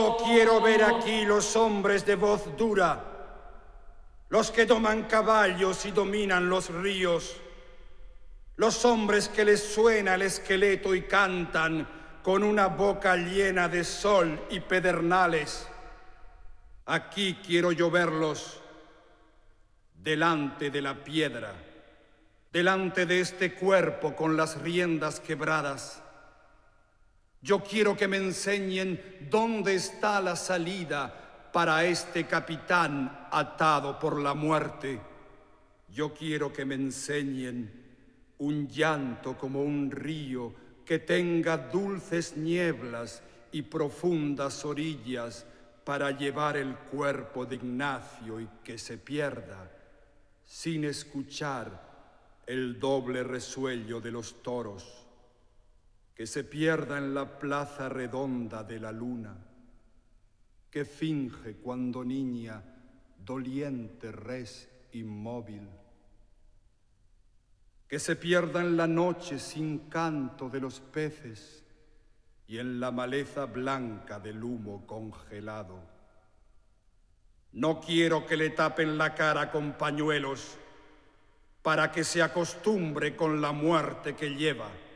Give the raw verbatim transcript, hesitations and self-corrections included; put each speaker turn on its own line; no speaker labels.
Quiero ver aquí los hombres de voz dura, los que doman caballos y dominan los ríos, los hombres que les suena el esqueleto y cantan con una boca llena de sol y pedernales. Aquí quiero yo verlos, delante de la piedra, delante de este cuerpo con las riendas quebradas. Yo quiero que me enseñen dónde está la salida para este capitán atado por la muerte. Yo quiero que me enseñen un llanto como un río que tenga dulces nieblas y profundas orillas para llevar el cuerpo de Ignacio y que se pierda sin escuchar el doble resuello de los toros, que se pierda en la plaza redonda de la luna, que finge cuando niña doliente res inmóvil, que se pierda en la noche sin canto de los peces y en la maleza blanca del humo congelado. No quiero que le tapen la cara con pañuelos para que se acostumbre con la muerte que lleva.